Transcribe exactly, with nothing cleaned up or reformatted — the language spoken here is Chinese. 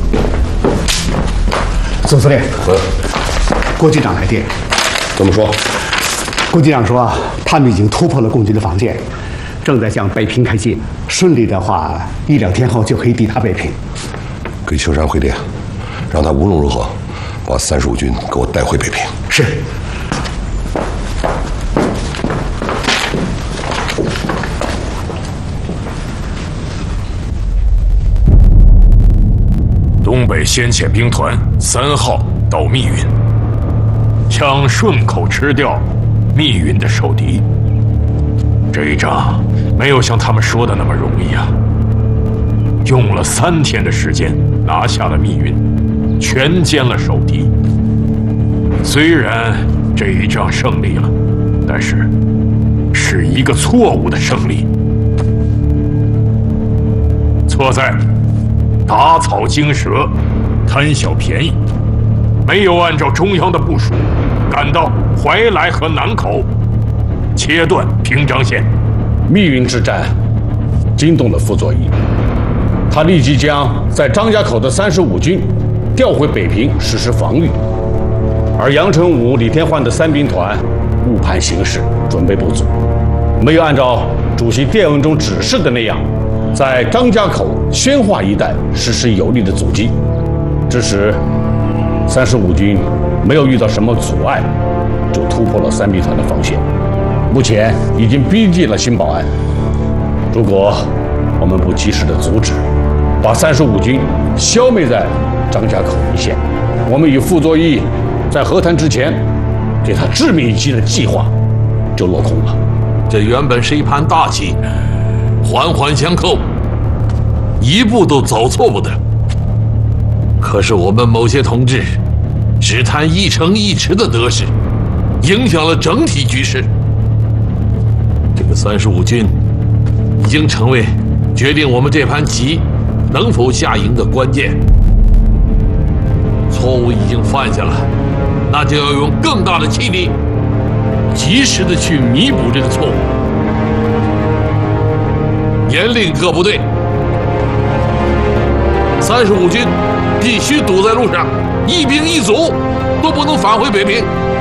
总司令， 嗯， 郭局长来电。 怎么说？ 郭局长说，他们已经突破了共军的防线，正在向北平开进。顺利的话，一两天后就可以抵达北平。 给秋山回电，让他无论如何把三十五军给我带回北平。 是。 东北先遣兵团三号到密云，想顺口吃掉密云的守敌。这一仗没有像他们说的那么容易啊！用了三天的时间拿下了密云，全歼了守敌。虽然这一仗胜利了，但是是一个错误的胜利，错在打草惊蛇，贪小便宜，没有按照中央的部署，赶到怀来和南口，切断平章线。 密云之战惊动了傅作义，他立即将在张家口的三十五军调回北平实施防御，而杨成武、李天焕的三兵团误判形势，准备不足，没有按照主席电文中指示的那样，在张家口、宣化一带实施有力的阻击，致使三十五军没有遇到什么阻碍，就突破了三兵团的防线。目前已经逼近了新保安，如果我们不及时的阻止，把三十五军消灭在张家口一线，我们与傅作义在和谈之前给他致命一击的计划就落空了。 这原本是一盘大棋，环环相扣，一步都走错不得。可是我们某些同志只贪一城一池的得失，影响了整体局势。这个三十五军已经成为决定我们这盘棋能否下赢的关键。错误已经犯下了，那就要用更大的气力，及时的去弥补这个错误。严令各部队，三十五军必须堵在路上，一兵一卒都不能返回北平。